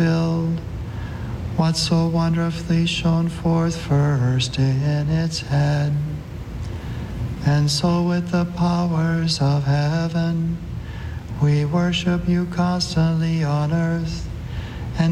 fulfilled, what so wonderfully shone forth first in its head. And so with the powers of heaven, we worship you constantly on earth,